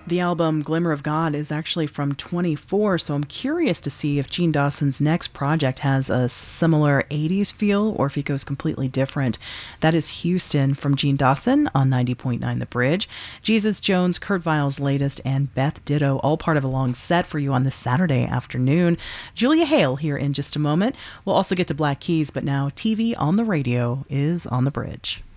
The album Glimmer of God is actually from 24, so I'm curious to see if Gene Dawson's next project has a similar 80s feel or if he goes completely different. That is Houston from Gene Dawson on 90.9 The Bridge. Jesus Jones, Kurt Vile's latest, and Beth Ditto, all part of a long set for you on this Saturday afternoon. Julia Hale here in just a moment. We'll also get to Black Keys, but now TV on the radio is on The Bridge.